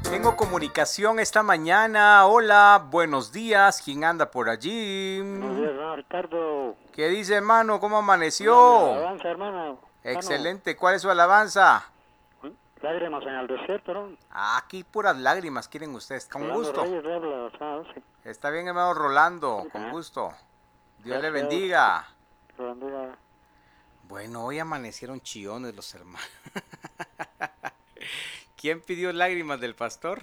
Tengo comunicación esta mañana. Hola, buenos días. ¿Quién anda por allí? Buenos días, hermano Ricardo. ¿Qué dice, hermano? ¿Cómo Una mi amaneció? alabanza, hermano. Hermano, Excelente. ¿Cuál es su alabanza? lágrimas en el desierto, ¿no? Aquí puras lágrimas quieren ustedes. Con Rolando gusto. Reyes de habla, sí. Está bien, hermano Rolando. Con Ajá. gusto. Dios le Gracias. bendiga. Rolando, Bueno, hoy amanecieron chillones los hermanos. ¿Quién pidió lágrimas del pastor?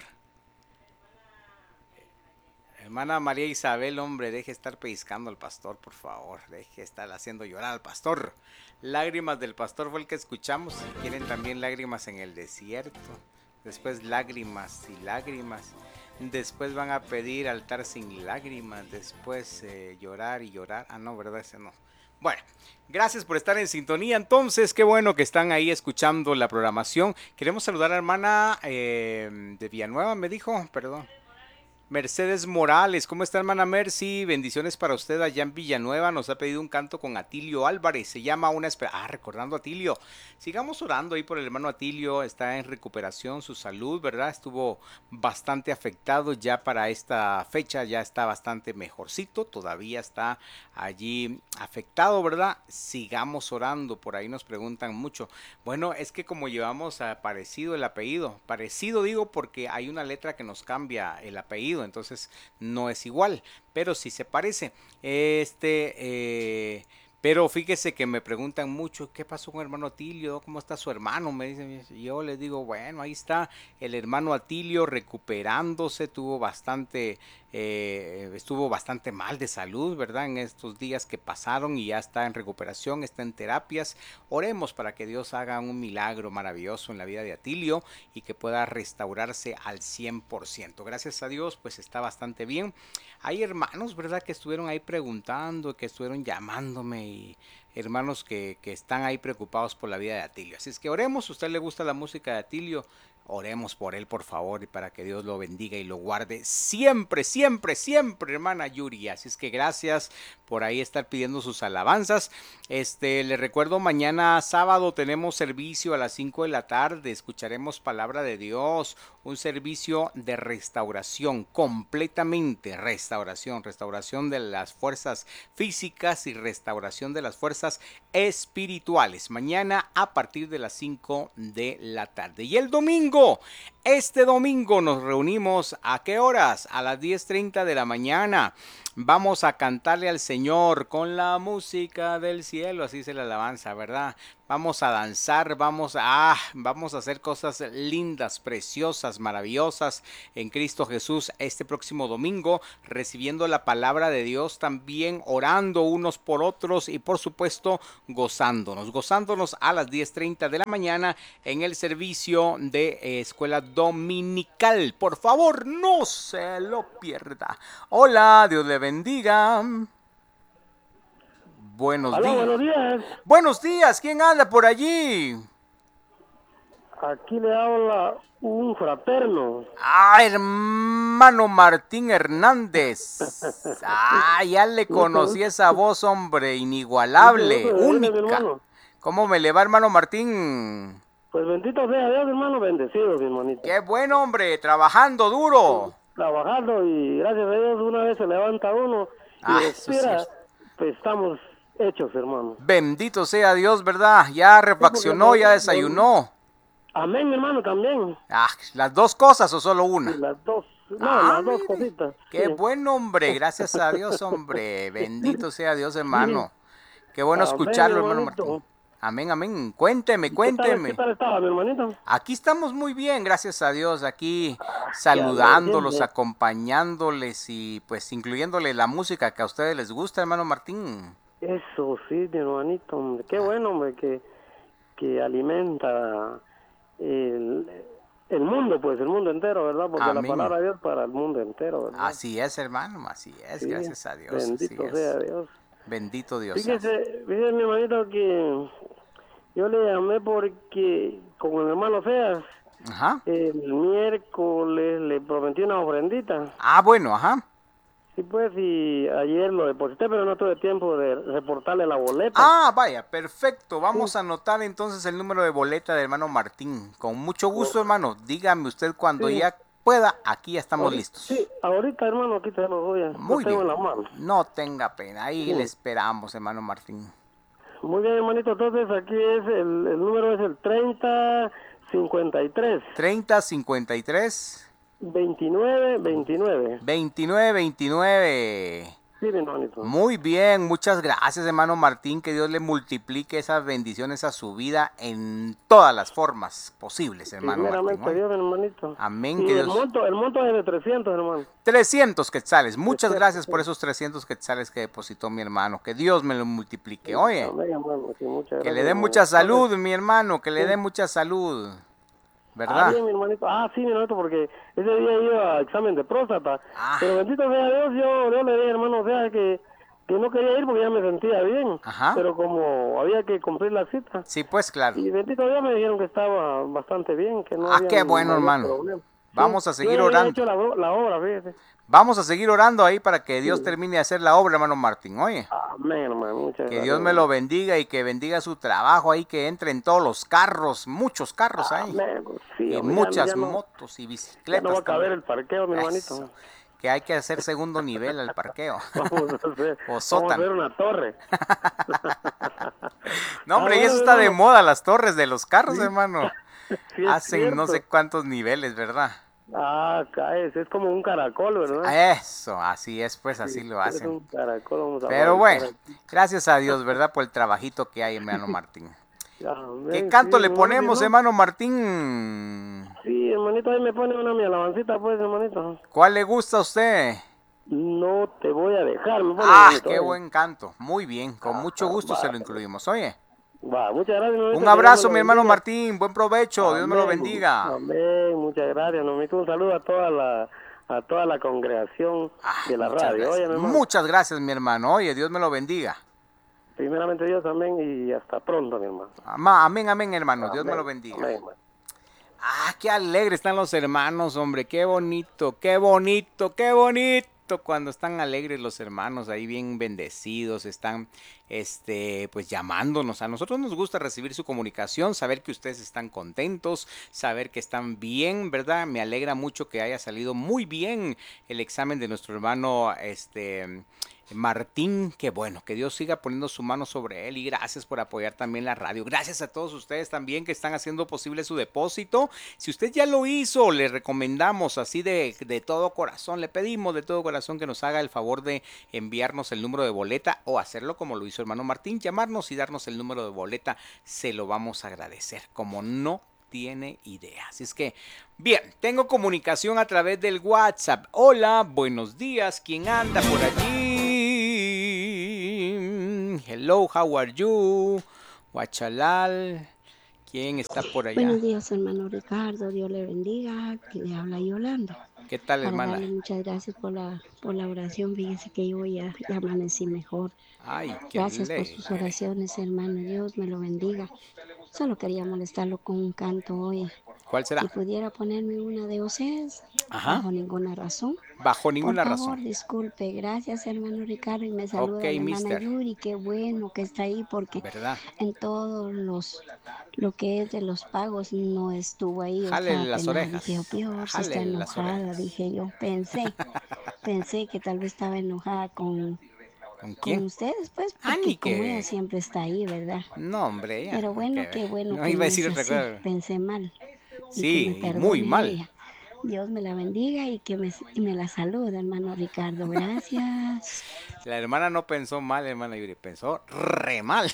Hermana María Isabel, hombre, deje estar pellizcando al pastor, por favor. Deje estar haciendo llorar al pastor. Lágrimas del pastor fue el que escuchamos. Si quieren también lágrimas en el desierto. Después lágrimas y lágrimas. Después van a pedir altar sin lágrimas. Después llorar y llorar. Ah, no, ¿verdad? Ese no. Bueno, gracias por estar en sintonía. Entonces, qué bueno que están ahí escuchando la programación. Queremos saludar a la hermana de Villanueva, me dijo, perdón. Mercedes Morales, ¿cómo está, hermana Mercy? Bendiciones para usted allá en Villanueva. Nos ha pedido un canto con Atilio Álvarez. Se llama Una Espera. Recordando a Atilio. Sigamos orando ahí por el hermano Atilio. Está en recuperación su salud, ¿verdad? Estuvo bastante afectado ya para esta fecha. Ya está bastante mejorcito. Todavía está allí afectado, ¿verdad? Sigamos orando. Por ahí nos preguntan mucho. Bueno, es que como llevamos parecido el apellido. Parecido digo porque hay una letra que nos cambia el apellido. Entonces no es igual, pero sí se parece. Pero fíjese que me preguntan mucho, ¿qué pasó con el hermano Atilio? ¿Cómo está su hermano? Me dicen, yo les digo, bueno, ahí está el hermano Atilio recuperándose, estuvo bastante mal de salud, ¿verdad? En estos días que pasaron y ya está en recuperación, está en terapias. Oremos para que Dios haga un milagro maravilloso en la vida de Atilio y que pueda restaurarse al 100%. Gracias a Dios, pues está bastante bien. Hay hermanos, ¿verdad? Que estuvieron ahí preguntando, que estuvieron llamándome y hermanos que están ahí preocupados por la vida de Atilio. Así es que oremos, si a usted le gusta la música de Atilio, oremos por él, por favor, y para que Dios lo bendiga y lo guarde siempre, siempre, siempre, hermana Yuri. Así es que gracias por ahí estar pidiendo sus alabanzas. Le recuerdo, mañana sábado tenemos servicio a las 5 de la tarde. Escucharemos palabra de Dios, un servicio de restauración, completamente restauración de las fuerzas físicas y restauración de las fuerzas espirituales. Mañana a partir de las 5 de la tarde. Y el domingo, este domingo nos reunimos, ¿a qué horas? A las 10:30 de la mañana. Vamos a cantarle al Señor con la música del cielo, así se la alabanza, ¿verdad? Vamos a danzar, vamos a hacer cosas lindas, preciosas, maravillosas en Cristo Jesús este próximo domingo, recibiendo la palabra de Dios también, orando unos por otros y por supuesto gozándonos a las 10:30 de la mañana en el servicio de escuela dominical. Por favor, no se lo pierda. Hola, Dios le bendiga. Buenos Aló, días. buenos días. Buenos días, ¿quién anda por allí? Aquí le habla un fraterno. Hermano Martín Hernández. Ya le Mucho conocí gusto. esa voz, hombre, Mucho gusto, inigualable, bendice, mi única. hermano. ¿Cómo me le va, hermano Martín? Pues bendito sea Dios, hermano, bendecido, mi hermanito. Qué buen hombre, trabajando duro. Trabajando y gracias a Dios una vez se levanta uno y Eso es cierto. respira, pues estamos hechos, hermano. Bendito sea Dios, ¿verdad? Ya Sí, porque refaccionó, ya desayunó. amén, mi hermano, también. ¿Las dos cosas o solo Y una? las dos, no, las dos Mire, cositas, sí. qué buen hombre, gracias a Dios, hombre. Bendito sea Dios, Sí, hermano. Qué bueno amén, mi escucharlo, hermano Martín. hermanito. Amén, amén. Cuénteme, ¿Y qué cuénteme. tal estaba, mi hermanito? Aquí estamos muy bien, gracias a Dios, aquí Qué alegre saludándolos, siempre. acompañándoles y pues incluyéndole la música que a ustedes les gusta, hermano Martín. Eso sí, mi hermanito, hombre. Qué Ah, bueno, hombre, que alimenta el, el mundo, pues, el mundo entero, ¿verdad? Porque la Amén. palabra de Dios para el mundo entero, ¿verdad? Así es, hermano, así es, Sí, gracias a Dios, así bendito es. sea Dios. Bendito Dios. Fíjese, mi hermanito, que yo le llamé porque con el hermano Feas, Ajá. el miércoles le prometí una ofrendita. Bueno, ajá. Sí, pues, y ayer lo deposité, pero no tuve tiempo de reportarle la boleta. Vaya, perfecto. Sí, Vamos a anotar entonces el número de boleta del hermano Martín. Con mucho gusto, co- hermano. Dígame usted cuando sí, ya pueda, aquí ya estamos Sí, listos. ahorita, hermano, aquí te los voy a, los Muy tengo bien. en la mano. No tenga pena. Ahí le Sí. esperamos, hermano Martín. Muy bien, hermanito, entonces aquí es el número es el 3053 3053 2929. 2929. Sí, mi hermanito. Muy bien, muchas gracias, hermano Martín. Que Dios le multiplique esas bendiciones a su vida en todas las formas posibles, hermano Martín. Primeramente Oye, Dios, mi hermanito. amén, Y que Dios. el monto es de 300, hermano. 300 quetzales. Muchas 300, gracias sí. por esos 300 quetzales que depositó mi hermano. Que Dios me lo multiplique. Oye, Amén, hermano. Sí, muchas que gracias, le dé hermano. mucha Entonces, salud, mi hermano. Que le dé sí. mucha salud. Ah, ¿Verdad? bien, mi hermanito. Ah, sí, mi hermanito, porque ese día iba a examen de próstata. Pero Ah, bendito sea Dios, yo le dije, hermano, o sea, que no quería ir porque ya me sentía bien. ajá. Pero como había que cumplir la cita. Sí, pues claro. Y bendito Dios me dijeron que estaba bastante bien, que no Ah, había qué bueno, mayor hermano. problema. Sí, Vamos a yo seguir ya había orando. hecho la obra, fíjese. Vamos a seguir orando ahí para que Dios Sí. termine de hacer la obra, hermano Martín. Oye. Amén, hermano. Muchas Que gracias, Dios me lo hermano. bendiga y que bendiga su trabajo ahí, que entre en todos los carros, muchos carros ahí. Amén. Sí, Y hombre, muchas ya no, motos y ya no va bicicletas a caber también. el parqueo, mi Eso. hermanito. Que hay que hacer segundo nivel al parqueo. Vamos a hacer, O vamos a sótano. hacer una torre. No, Ah, hombre, y bueno, eso mi está de hermano. moda, las torres de los carros, Sí, hermano. sí es Hacen no sé cierto. cuántos niveles, ¿verdad? Ah, caes, es como un caracol, ¿verdad? Eso, así es, pues Sí, así lo es hacen. un caracol, vamos a Pero fabricar bueno, aquí. gracias a Dios, ¿verdad? Por el trabajito que hay, hermano Martín. ¿Qué Amén, sí, canto le mi hermano, si ponemos, no. hermano Martín? Sí, hermanito, ahí me pone una mi alabancita, pues, hermanito. ¿Cuál le gusta a usted? No te voy a dejar, me pone, Ah, hermanito. qué Oye. buen canto. Muy bien, con mucho Ajá, gusto se va, lo incluimos. Oye, va, muchas gracias, un hermanito, que Dios me abrazo, lo mi hermano bendiga. Martín. Buen provecho. Dios me lo Amén, bendiga. amén, muchas gracias, hermanito. Un saludo a toda la congregación Ah, de la muchas radio. Oye, gracias. mi hermano, Muchas gracias, mi hermano. Oye, Dios me lo bendiga. primeramente Dios, amén, y hasta pronto, mi hermano. Amén, amén, hermano. Dios me lo Amén, bendiga. amén, hermano. Ah, qué alegre están los hermanos, hombre. Qué bonito, qué bonito, qué bonito. Cuando están alegres los hermanos, ahí bien bendecidos, están, pues llamándonos. A nosotros nos gusta recibir su comunicación, saber que ustedes están contentos, saber que están bien, ¿verdad? Me alegra mucho que haya salido muy bien el examen de nuestro hermano, Martín, qué bueno, que Dios siga poniendo su mano sobre él y gracias por apoyar también la radio. Gracias a todos ustedes también que están haciendo posible su depósito. Si usted ya lo hizo, le recomendamos así de todo corazón, le pedimos de todo corazón que nos haga el favor de enviarnos el número de boleta o hacerlo como lo hizo hermano Martín, llamarnos y darnos el número de boleta, se lo vamos a agradecer, como no tiene idea. Así es que, bien, tengo comunicación a través del WhatsApp. Hola, buenos días, ¿quién anda por allí? Hello, how are you? Guachalal, ¿quién está por allá? Buenos días, hermano Ricardo. Dios le bendiga. Que le habla Yolanda. ¿Qué tal, Para hermana? darle muchas gracias por la oración. Fíjese que yo ya amanecí mejor. Ay, qué Gracias por sus alegre. oraciones, hermano. Dios me lo bendiga. Solo quería molestarlo con un canto hoy. ¿Cuál Si será? pudiera ponerme una de Oseas, Ajá, bajo ninguna razón. bajo Por ninguna favor, razón. disculpe. Gracias, hermano Ricardo. Y me Ok, saluda la hermana mister, Yuri. Qué bueno que está ahí porque ¿verdad? en todos lo que es de los pagos no estuvo ahí. Yo Jale estaba las penada. Dije, oh, orejas, Pior, si está jale las enojada. orejas. Dije yo, pensé que tal vez estaba enojada ¿Con con quién? ustedes, pues, Ah, ni porque como ella que... siempre está ahí, ¿verdad? No, hombre, ya, Pero ni que... qué bueno No que iba no a es decir otra así. cosa. Pensé mal y que me Sí, y muy perdone mal. ella. Dios me la bendiga y me la saluda, hermano Ricardo. Gracias. La hermana no pensó mal, hermana Yuri, pensó re mal.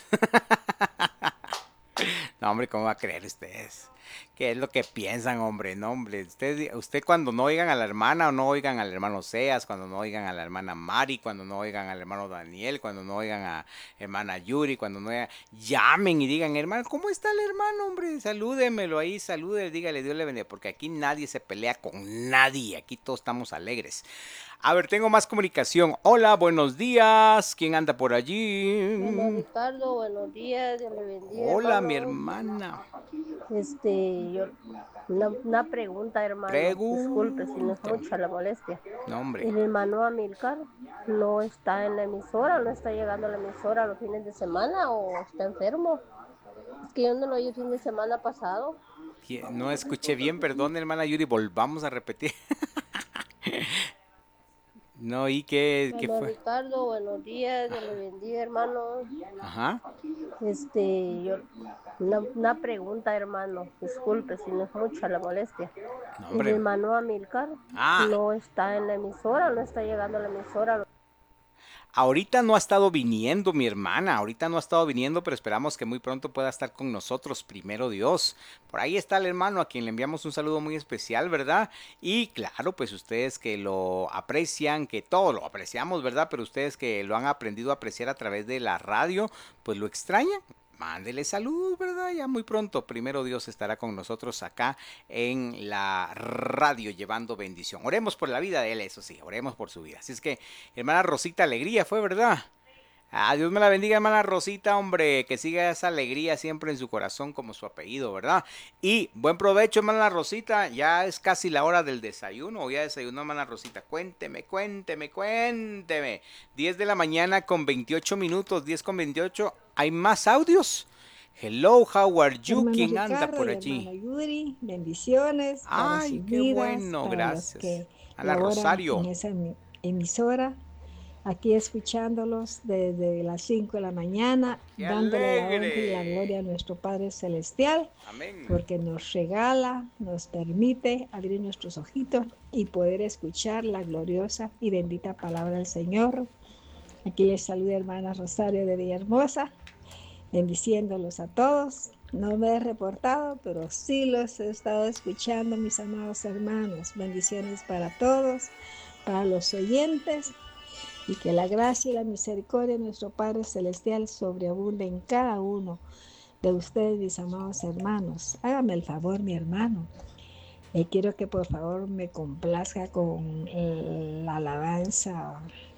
No, hombre, ¿cómo va a creer ustedes? ¿Qué es lo que piensan, hombre? No, hombre, usted cuando no oigan a la hermana o no oigan al hermano Seas, cuando no oigan a la hermana Mari, cuando no oigan al hermano Daniel, cuando no oigan a hermana Yuri, cuando no oigan, llamen y digan, hermano, ¿cómo está el hermano, hombre? Salúdemelo ahí, salúdele, dígale, Dios le bendiga, porque aquí nadie se pelea con nadie, aquí todos estamos alegres. A ver, tengo más comunicación. Hola, buenos días. ¿Quién anda por Hola allí? Ricardo, buenos días, Dios le bendiga Hola, mi hermano. hermana. Yo, una pregunta hermano, disculpe si no es Pregúnteme. mucha la molestia. No, hombre. El hermano Amilcar no está en la emisora, no está llegando a la emisora los fines de semana o está enfermo. Es que yo no lo oí el fin de semana pasado. No escuché bien, perdón, hermana Yuri, volvamos a repetir. No, ¿y qué Hermano fue? Ricardo, buenos días, Dios le bendiga, hermano. Ajá. Yo, una pregunta, hermano, disculpe si no es mucha la molestia. No, El hombre. hermano Amilcar Ah, no está en la emisora, no está llegando a la emisora. ahorita no ha estado viniendo mi hermana, ahorita no ha estado viniendo, pero esperamos que muy pronto pueda estar con nosotros, primero Dios. Por ahí está el hermano a quien le enviamos un saludo muy especial, ¿verdad? Y claro, pues ustedes que lo aprecian, que todo lo apreciamos, ¿verdad? Pero ustedes que lo han aprendido a apreciar a través de la radio, pues lo extrañan. Mándele salud, ¿verdad? Ya muy pronto, primero Dios estará con nosotros acá en la radio llevando bendición. Oremos por la vida de él, eso sí, oremos por su vida. Así es que, hermana Rosita, alegría fue, ¿verdad? Ah, Dios me la bendiga, hermana Rosita, hombre, que siga esa alegría siempre en su corazón como su apellido, ¿verdad? Y buen provecho, hermana Rosita, ya es casi la hora del desayuno, o ya desayunó, hermana Rosita, cuénteme. 10 de la mañana con 28 minutos, 10 con 28, ¿hay más audios? Hello, how are you? Hermano ¿Quién anda Ricardo por y hermano allí? Yuri, bendiciones para Ay, sus qué vidas, bueno, para los gracias. que Ana laboran Rosario. en esa emisora, aquí escuchándolos desde las 5 de la mañana, ¡Qué dándole la honra y la alegre! gloria a nuestro Padre Celestial, Amén. porque nos regala, nos permite abrir nuestros ojitos y poder escuchar la gloriosa y bendita palabra del Señor. Aquí les saluda hermana Rosario de Villahermosa, bendiciéndolos a todos. No me he reportado, pero sí los he estado escuchando, mis amados hermanos. Bendiciones para todos, para los oyentes, y que la gracia y la misericordia de nuestro Padre Celestial sobreabunde en cada uno de ustedes, mis amados hermanos. Hágame el favor, mi hermano. Quiero que por favor me complazca con la alabanza,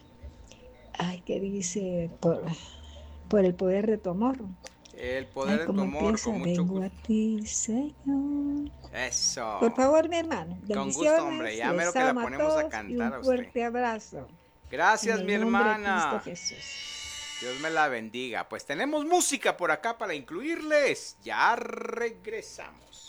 que dice, por el poder de tu amor. El poder de tu Como amor, empieza, con mucho vengo a gusto. ti, Señor. Por Eso. favor, mi hermano, Con gusto, hombre. bendiciones, Ya mero les que la amo a ponemos a todos y cantar un a usted. fuerte abrazo. En Gracias, mi el nombre de Cristo hermana. Jesús. Dios me la bendiga. Pues tenemos música por acá para incluirles. Ya regresamos.